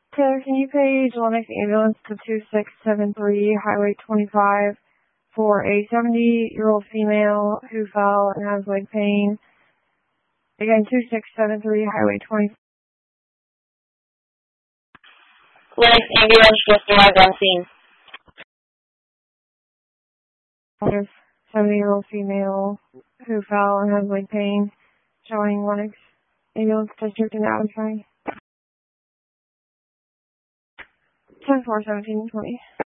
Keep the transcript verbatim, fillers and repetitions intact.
Taylor, can you page Lennox Ambulance to two six seven three Highway twenty-five for a seventy-year-old female who fell and has leg pain? Again, two six seven three Highway twenty-five. Lennox Ambulance just arrived on scene. seventy-year-old female who fell and has leg pain, showing Lennox Ambulance District in Abbotsford. ten four seventeen twenty.